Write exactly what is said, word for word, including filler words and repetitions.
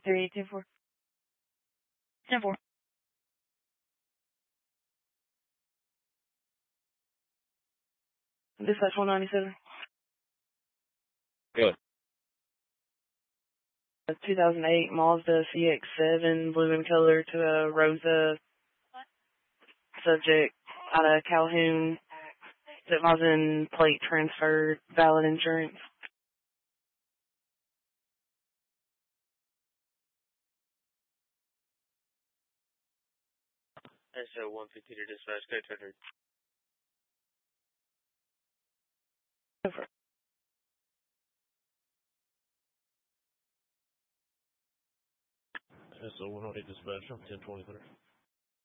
three eight two four. ten four. Dispatch one ninety-seven. Good. A two thousand eight Mazda C X seven, blue in color, to a Rosa. Subject out of Calhoun. Mazda plate transferred, valid insurance. S O one fifty to dispatch, go two hundred. Over. S O one hundred dispatch, I'm ten twenty-three.